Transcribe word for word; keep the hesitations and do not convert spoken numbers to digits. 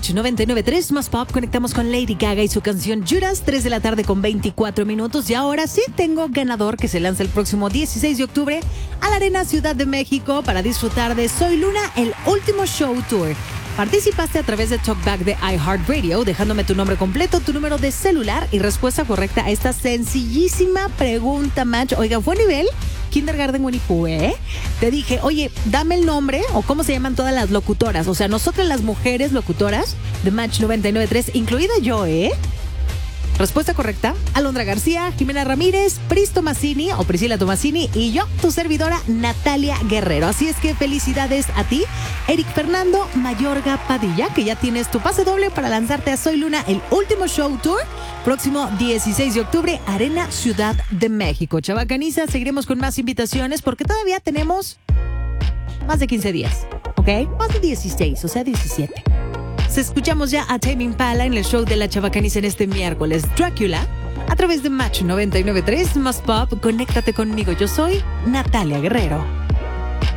Match noventa y nueve punto tres más pop. Conectamos con Lady Gaga y su canción Judas, tres de la tarde con veinticuatro minutos. Y ahora sí tengo ganador que se lanza el próximo dieciséis de octubre a la Arena Ciudad de México para disfrutar de Soy Luna, el último show tour. Participaste a través de Talkback de iHeartRadio, dejándome tu nombre completo, tu número de celular y respuesta correcta a esta sencillísima pregunta, Match. Oiga, fue a nivel Kindergarten Winnie Pooh, ¿eh? Te dije, oye, dame el nombre o cómo se llaman todas las locutoras. O sea, nosotras las mujeres locutoras de Match noventa y nueve punto tres, incluida yo, ¿eh? Respuesta correcta, Alondra García, Jimena Ramírez, Pris Tomasini o Priscila Tomasini y yo, tu servidora Natalia Guerrero. Así es que felicidades a ti, Eric Fernando Mayorga Padilla, que ya tienes tu pase doble para lanzarte a Soy Luna, el último show tour, próximo dieciséis de octubre, Arena Ciudad de México. Chabacaniza, seguiremos con más invitaciones porque todavía tenemos más de quince días, ¿ok? Más de dieciséis, o sea, diecisiete. Escuchamos ya a Tame Impala en el show de la Chabacaniza en este miércoles. Drácula, a través de Match noventa y nueve punto tres más pop. Conéctate conmigo, yo soy Natalia Guerrero.